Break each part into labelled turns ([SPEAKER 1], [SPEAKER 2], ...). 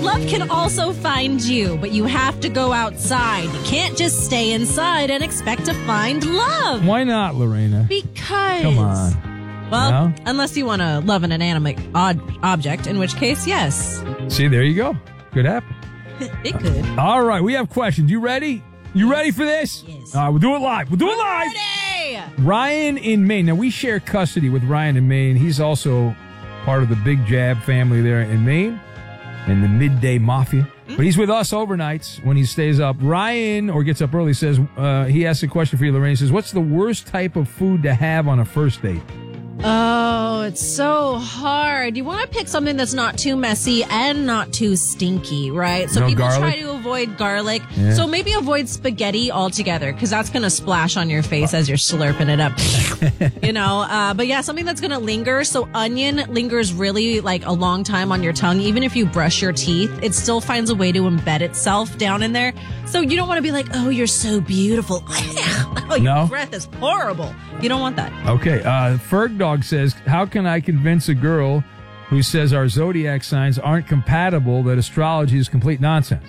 [SPEAKER 1] love can also find you, but you have to go outside. You can't just stay inside and expect to find love.
[SPEAKER 2] Why not, Lorena?
[SPEAKER 1] Because.
[SPEAKER 2] Come on.
[SPEAKER 1] Well,
[SPEAKER 2] No?
[SPEAKER 1] unless you want to love an inanimate object, in which case, yes.
[SPEAKER 2] See, there you go. Could happen.
[SPEAKER 1] It could.
[SPEAKER 2] All right, we have questions. You ready? You ready for this?
[SPEAKER 1] Yes.
[SPEAKER 2] All right, we'll do it live. We'll do it live.
[SPEAKER 1] Ready!
[SPEAKER 2] Ryan in Maine. Now, we share custody with Ryan in Maine. He's also part of the Big Jab family there in Maine and the Midday Mafia. But he's with us overnights when he stays up. Ryan, or gets up early, says, he asks a question for you, Lorraine. He says, what's the worst type of food to have on a first date?
[SPEAKER 1] Oh, it's so hard. You want to pick something that's not too messy and not too stinky, right? So
[SPEAKER 2] No
[SPEAKER 1] people
[SPEAKER 2] garlic?
[SPEAKER 1] try to avoid garlic.
[SPEAKER 2] Yeah.
[SPEAKER 1] So maybe avoid spaghetti altogether because that's going to splash on your face as you're slurping it up. But yeah, something that's going to linger. So onion lingers really like a long time on your tongue. Even if you brush your teeth, it still finds a way to embed itself down in there. So you don't want to be like, oh, you're so beautiful. Oh, your breath is horrible. You don't want that.
[SPEAKER 2] Okay, Ferg Dog says, how can I convince a girl who says our zodiac signs aren't compatible that astrology is complete nonsense?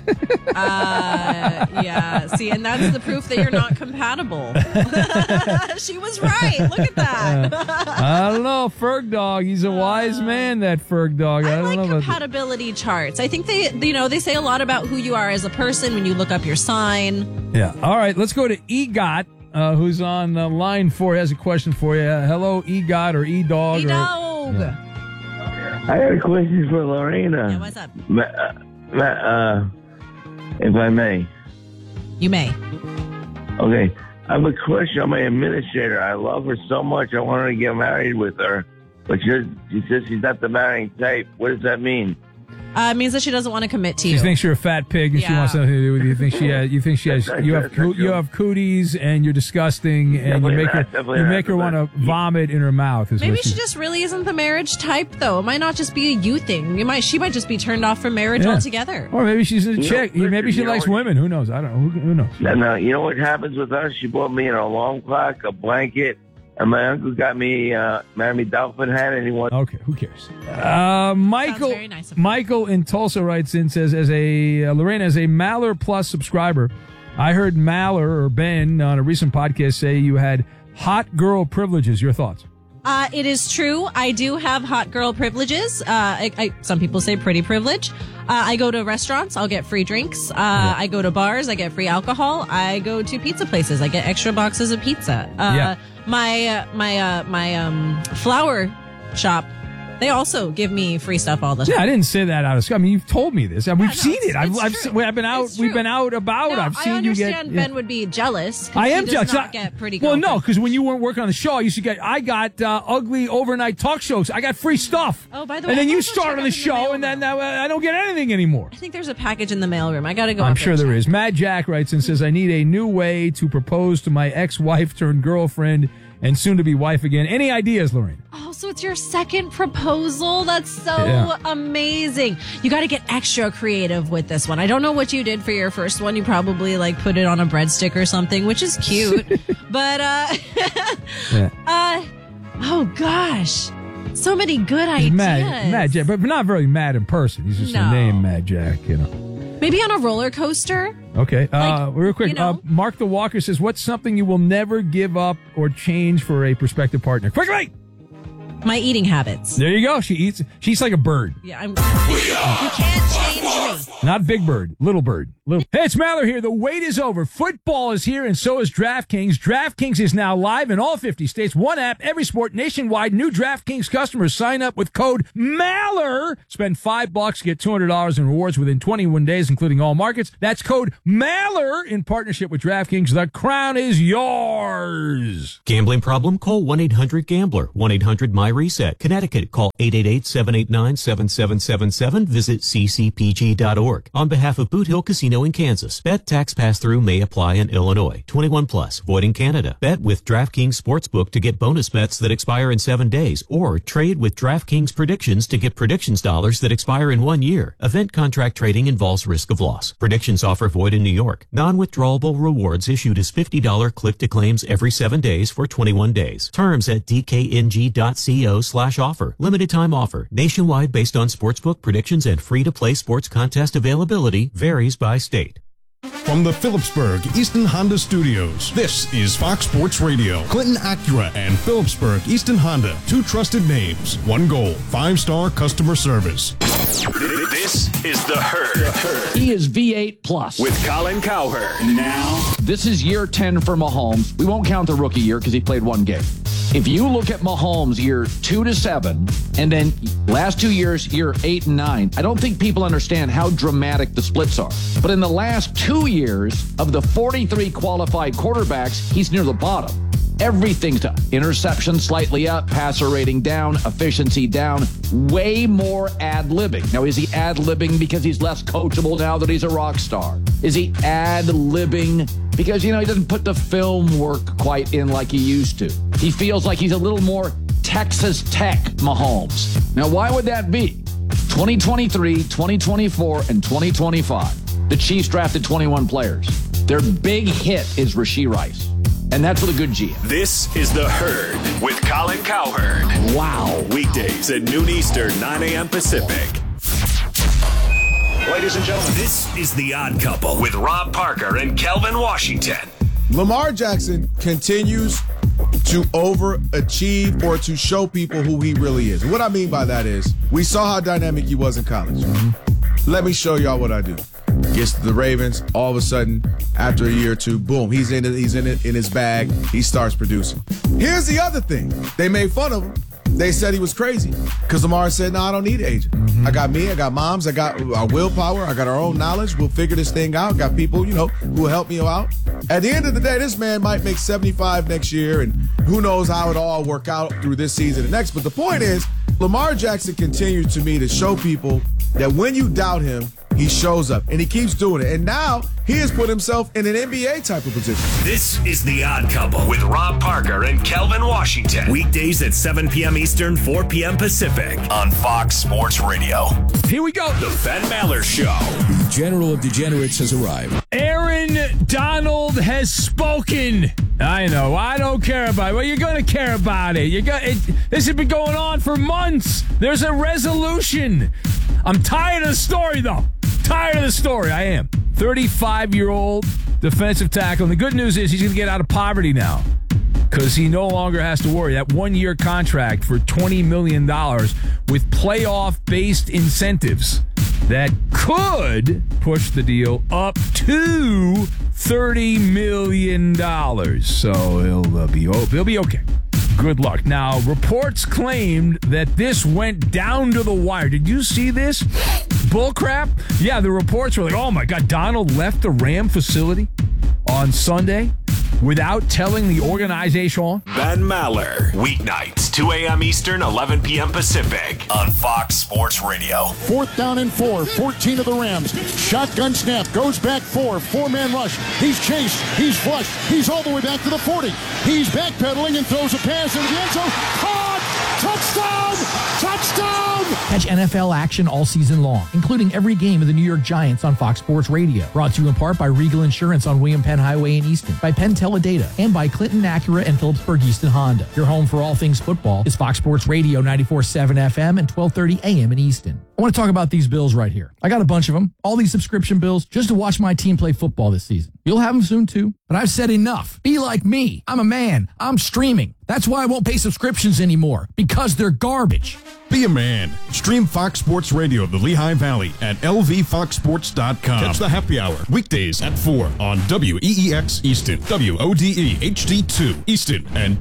[SPEAKER 1] Yeah. See, and that's the proof that you're not compatible. She was right. Look at that.
[SPEAKER 2] I don't know, Ferg Dog. He's a wise man, that Ferg Dog.
[SPEAKER 1] I
[SPEAKER 2] don't
[SPEAKER 1] like
[SPEAKER 2] know about
[SPEAKER 1] compatibility charts. I think they say a lot about who you are as a person when you look up your sign.
[SPEAKER 2] Yeah. All right, let's go to EGOT, who's on line 4. He has a question for you. Hello, EGOT or E-Dog.
[SPEAKER 1] E-Dog.
[SPEAKER 3] I got a question for Lorena.
[SPEAKER 1] Yeah, what's up?
[SPEAKER 3] If I may.
[SPEAKER 1] You may.
[SPEAKER 3] Okay. I have a question on my administrator. I love her so much. I want her to get married with her. But she says she's not the marrying type. What does that mean?
[SPEAKER 1] It means that she doesn't want to commit to you.
[SPEAKER 2] She thinks you're a fat pig and she
[SPEAKER 1] Yeah.
[SPEAKER 2] wants something to do with you. You think she has you have cooties and you're disgusting and you make her want to vomit in her mouth.
[SPEAKER 1] Maybe she just really isn't the marriage type, though. It might not just be a you thing. She might just be turned off from marriage altogether.
[SPEAKER 2] Or maybe she's a chick. Maybe she likes women. Who knows? I don't know. Who knows?
[SPEAKER 3] No, you know what happens with us? She bought me an alarm clock, a blanket, and my uncle got me Miami Dolphin hat, and he wants.
[SPEAKER 2] Okay, who cares? Michael,
[SPEAKER 1] very nice of her.
[SPEAKER 2] Michael in Tulsa writes in, says, Lorena, as a Maller Plus subscriber, I heard Maller or Ben on a recent podcast say you had hot girl privileges. Your thoughts?
[SPEAKER 1] It is true. I do have hot girl privileges. Some people say pretty privilege. I go to restaurants. I'll get free drinks. I go to bars. I get free alcohol. I go to pizza places. I get extra boxes of pizza. My flower shop, they also give me free stuff all the time.
[SPEAKER 2] Yeah, I didn't say that out of school. I mean, you've told me this. We've seen it. I've been out.
[SPEAKER 1] It's
[SPEAKER 2] We've
[SPEAKER 1] true.
[SPEAKER 2] been out about.
[SPEAKER 1] Now,
[SPEAKER 2] I've seen
[SPEAKER 1] I
[SPEAKER 2] you get.
[SPEAKER 1] understand Ben would be jealous.
[SPEAKER 2] I am jealous.
[SPEAKER 1] Not get pretty
[SPEAKER 2] well, no,
[SPEAKER 1] girlfriend.
[SPEAKER 2] because when you weren't working on the show, I got ugly overnight talk shows. I got free stuff.
[SPEAKER 1] Oh, by the way,
[SPEAKER 2] and then
[SPEAKER 1] I
[SPEAKER 2] you
[SPEAKER 1] also
[SPEAKER 2] start
[SPEAKER 1] check
[SPEAKER 2] on the
[SPEAKER 1] up in the
[SPEAKER 2] show,
[SPEAKER 1] mail
[SPEAKER 2] and then I don't get anything anymore.
[SPEAKER 1] I think there's a package in the mailroom. I got to go.
[SPEAKER 2] I'm
[SPEAKER 1] up
[SPEAKER 2] sure
[SPEAKER 1] and
[SPEAKER 2] there
[SPEAKER 1] check.
[SPEAKER 2] is. Matt Jack writes and says, I need a new way to propose to my ex-wife turned girlfriend and soon-to-be wife again. Any ideas, Lorraine?
[SPEAKER 1] Oh, so it's your second proposal? That's so amazing. You got to get extra creative with this one. I don't know what you did for your first one. You probably put it on a breadstick or something, which is cute. But, oh gosh. So many good ideas.
[SPEAKER 2] Mad Jack, but not very mad in person. He's just a name, Mad Jack,
[SPEAKER 1] Maybe on a roller coaster?
[SPEAKER 2] Okay. Real quick, Mark the Walker says, what's something you will never give up or change for a prospective partner? Quickly!
[SPEAKER 1] My eating habits.
[SPEAKER 2] There you go. She eats like a bird.
[SPEAKER 1] Yeah, you can't change me.
[SPEAKER 2] Not big bird, little bird. Hey, it's Maller here. The wait is over. Football is here, and so is DraftKings. DraftKings is now live in all 50 states. One app, every sport, nationwide. New DraftKings customers sign up with code MALLER. Spend $5, get $200 in rewards within 21 days, including all markets. That's code MALLER in partnership with DraftKings. The crown is yours.
[SPEAKER 4] Gambling problem? Call 1-800-GAMBLER. 1-800-MY-RESET. Connecticut, call 888-789-7777. Visit ccpg.org. On behalf of Boot Hill Casino Reno, and Kansas. Bet tax pass-through may apply in Illinois. 21 plus, void in Canada. Bet with DraftKings Sportsbook to get bonus bets that expire in 7 days, or trade with DraftKings Predictions to get predictions dollars that expire in 1 year. Event contract trading involves risk of loss. Predictions offer void in New York. Non-withdrawable rewards issued as $50 click-to-claims every 7 days for 21 days. Terms at dkng.co/offer. Limited time offer. Nationwide based on sportsbook predictions and free-to-play sports contest availability. Varies by state.
[SPEAKER 5] From the Phillipsburg Easton Honda Studios, this is Fox Sports Radio. Clinton Acura and Phillipsburg Easton Honda, 2 trusted names, 1 goal, 5-star customer service.
[SPEAKER 6] This is The Herd.
[SPEAKER 7] He is V8 plus
[SPEAKER 6] With Colin Cowherd. Now,
[SPEAKER 7] this is year 10 for Mahomes. We won't count the rookie year because he played 1 game. If you look at Mahomes year 2 to 7, and then last 2 years, year 8 and 9, I don't think people understand how dramatic the splits are. But in the last 2 years, of the 43 qualified quarterbacks, he's near the bottom. Everything's down. Interception slightly up, passer rating down, efficiency down, way more ad-libbing. Now, is he ad-libbing because he's less coachable now that he's a rock star? Is he ad-libbing because, he doesn't put the film work quite in like he used to? He feels like he's a little more Texas Tech Mahomes. Now, why would that be? 2023, 2024, and 2025. The Chiefs drafted 21 players. Their big hit is Rashee Rice. And that's with a good GM.
[SPEAKER 6] this is The Herd with Colin Cowherd.
[SPEAKER 7] Wow.
[SPEAKER 6] Weekdays at noon Eastern, 9 a.m. Pacific. Ladies and gentlemen, this is The Odd Couple with Rob Parker and Kelvin Washington.
[SPEAKER 8] Lamar Jackson continues to overachieve or to show people who he really is. And what I mean by that is, we saw how dynamic he was in college. Let me show y'all what I do. Gets to the Ravens, all of a sudden, after a year or two, boom, he's in his bag. He starts producing. Here's the other thing. They made fun of him. They said he was crazy because Lamar said, no, I don't need an agent. I got me, I got moms, I got our willpower, I got our own knowledge. We'll figure this thing out. Got people, who will help me out. At the end of the day, this man might make 75 next year, and who knows how it all work out through this season and next. But the point is, Lamar Jackson continues to me to show people that when you doubt him, he shows up, and he keeps doing it. And now he has put himself in an NBA type of position.
[SPEAKER 6] This is The Odd Couple with Rob Parker and Kelvin Washington. Weekdays at 7 p.m. Eastern, 4 p.m. Pacific on Fox Sports Radio.
[SPEAKER 2] Here we go.
[SPEAKER 6] The Ben Maller Show.
[SPEAKER 9] The General of Degenerates has arrived.
[SPEAKER 2] Aaron Donald has spoken. I know. I don't care about it. Well, you're going to care about it. This has been going on for months. There's a resolution. I'm tired of the story, though. Tired of the story. I am. 35-year-old defensive tackle. And the good news is he's going to get out of poverty now because he no longer has to worry. That 1-year contract for $20 million with playoff-based incentives that could push the deal up to $30 million. So he'll be okay. Good luck. Now, reports claimed that this went down to the wire. Did you see this? Bullcrap? Yeah, the reports were like, oh my God, Donald left the Ram facility on Sunday without telling the organization.
[SPEAKER 6] Ben Maller. Weeknights, 2 a.m. Eastern, 11 p.m. Pacific on Fox Sports Radio.
[SPEAKER 10] 4th down and 4, 14 of the Rams. Shotgun snap, goes back 4-man rush. He's chased, he's flushed, he's all the way back to the 40. He's backpedaling and throws a pass into the end zone. Caught! Touchdown! Touchdown!
[SPEAKER 11] Catch NFL action all season long, including every game of the New York Giants on Fox Sports Radio. Brought to you in part by Regal Insurance on William Penn Highway in Easton, by Penn Teledata, and by Clinton Acura and Phillipsburg Easton Honda. Your home for all things football is Fox Sports Radio 94.7 FM and 1230 AM in Easton. I want to talk about these bills right here. I got a bunch of them, all these subscription bills, just to watch my team play football this season. You'll have them soon too, but I've said enough. Be like me. I'm a man. I'm streaming. That's why I won't pay subscriptions anymore, because they're garbage.
[SPEAKER 5] Be a man. Stream Fox Sports Radio of the Lehigh Valley at lvfoxsports.com. Catch the happy hour weekdays at 4 on WEEX Easton, WODE HD2 Easton, and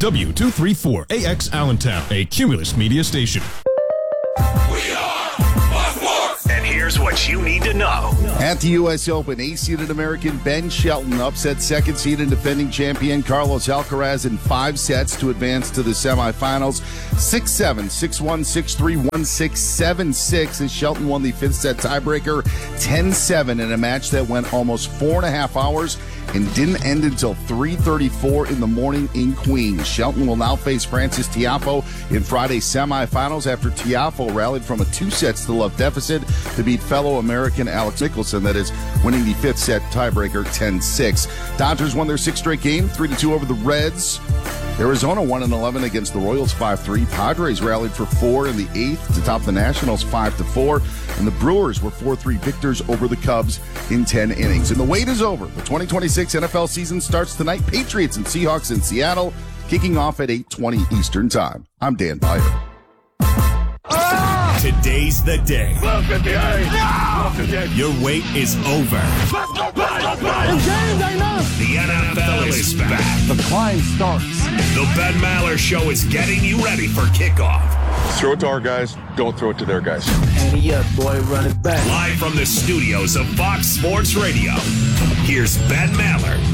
[SPEAKER 5] W234AX Allentown, a Cumulus media station.
[SPEAKER 6] We are Fox Sports. And here's Here's what you need to know.
[SPEAKER 12] At the U.S. Open, A-seeded American Ben Shelton upset second-seeded defending champion Carlos Alcaraz in 5 sets to advance to the semifinals. 6-7, 6-1, 6-3, 1-6, 7-6 as Shelton won the 5th set tiebreaker 10-7 in a match that went almost 4.5 hours and didn't end until 3:34 in the morning in Queens. Shelton will now face Francis Tiafoe in Friday's semifinals after Tiafoe rallied from a 2-0 deficit to beat fellow American Alex Nicholson, that is, winning the 5th set tiebreaker 10-6. Dodgers won their 6th straight game, 3-2 over the Reds. Arizona won in 11 against the Royals 5-3. Padres rallied for 4 in the 8th to top the Nationals 5-4. And the Brewers were 4-3 victors over the Cubs in 10 innings. And the wait is over. The 2026 NFL season starts tonight. Patriots and Seahawks in Seattle, kicking off at 8:20 Eastern Time. I'm Dan Byer.
[SPEAKER 6] Today's the day. Your wait is over. The NFL is back.
[SPEAKER 10] The climb starts.
[SPEAKER 6] The Ben Maller Show is getting you ready for kickoff.
[SPEAKER 13] Throw it to our guys. Don't throw it to their guys.
[SPEAKER 14] Hey up, boy, run it back.
[SPEAKER 6] Live from the studios of Fox Sports Radio, here's Ben Maller